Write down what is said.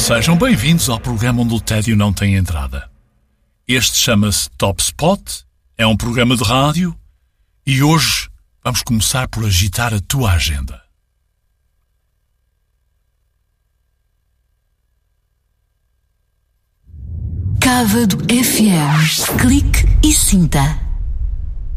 Sejam bem-vindos ao programa onde o tédio não tem entrada. Este chama-se Top Spot, é um programa de rádio e hoje vamos começar por agitar a tua agenda. Cávado FM. Clique e sinta.